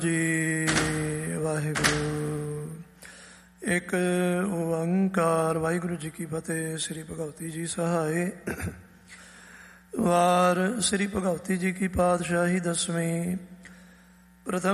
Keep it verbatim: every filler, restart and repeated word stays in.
ਜੀ ਵਾਹਿਗੁਰੂ। ਇੱਕ ਓੰਕਾਰ। ਵਾਹਿਗੁਰੂ ਜੀ ਕੀ ਫਤਿਹ। ਸ੍ਰੀ ਭਗਵਤੀ ਜੀ ਸਹਾਏ। ਵਾਰ ਸ੍ਰੀ ਭਗਵਤੀ ਜੀ ਕੀ ਪਾਤਸ਼ਾਹੀ ਦਸਵੀਂ। ਪ੍ਰਥਮ